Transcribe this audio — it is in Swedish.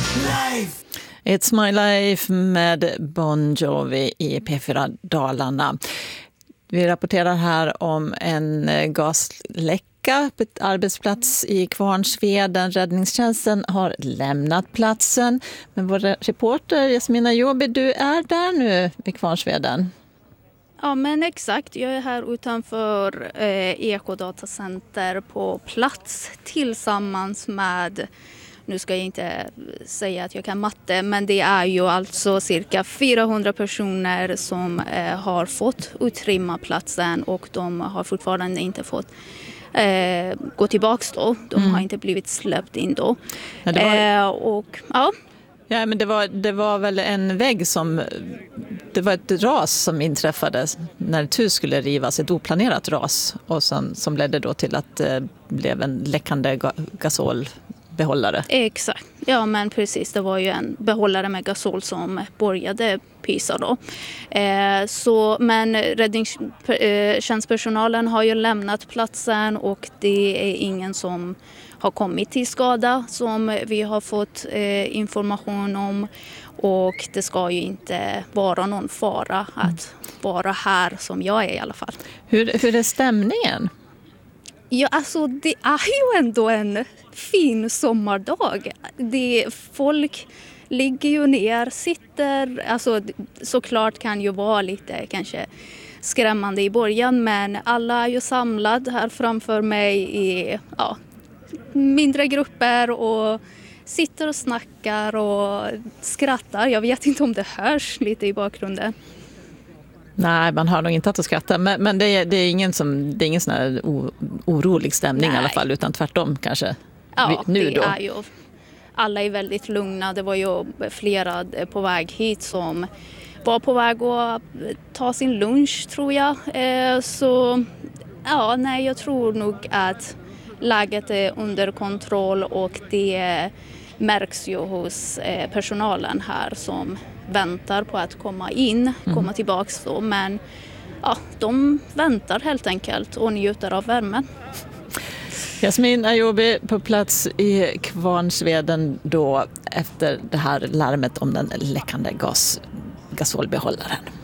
Life. It's My Life med Bon Jovi i P4 Dalarna. Vi rapporterar här om en gasläcka på ett arbetsplats i Kvarnsveden. Räddningstjänsten har lämnat platsen. Men vår reporter Jasmina Jobi, du är där nu i Kvarnsveden. Ja, men exakt. Jag är här utanför Ekodatacenter på plats tillsammans med, nu ska jag inte säga att jag kan matte, men det är ju alltså cirka 400 personer som har fått utrymma platsen och de har fortfarande inte fått gå tillbaks då. De har inte blivit släppt in då. Ja, men det var väl en vägg det var ett ras som inträffade när ett hus skulle rivas, ett oplanerat ras och som ledde då till att det blev en läckande gasolbehållare. Exakt, ja men precis, det var ju en behållare med gasol som började pysa då. Men räddningstjänstpersonalen har ju lämnat platsen och det är ingen som har kommit till skada som vi har fått information om, och det ska ju inte vara någon fara att vara här som jag är i alla fall. Hur är stämningen? Ja, alltså det är ju ändå en fin sommardag. Folk ligger ju ner, sitter, alltså såklart kan ju vara lite kanske skrämmande i början, men alla är ju samlade här framför mig i mindre grupper och sitter och snackar och skrattar. Jag vet inte om det hörs lite i bakgrunden. Nej, man hör nog inte att de skrattar, men det är ingen sån här orolig stämning. Nej. I alla fall, utan tvärtom kanske. Ja, nu då. Är ju, alla är väldigt lugna. Det var ju flera på väg hit som var på väg att ta sin lunch, tror jag. Jag tror nog att läget är under kontroll och det märks ju hos personalen här som väntar på att komma tillbaks då. Men de väntar helt enkelt och njuter av värmen. Jasmina Jobi på plats i Kvarnsveden då efter det här larmet om den läckande gasolbehållaren.